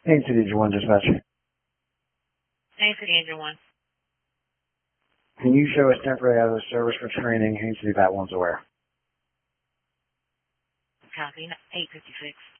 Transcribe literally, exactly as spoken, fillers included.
Haines City Angel one dispatch. Haines City Angel one. Can you show us temporary out of the service for training? Haines City Bat one's aware. Copy. eight fifty-six.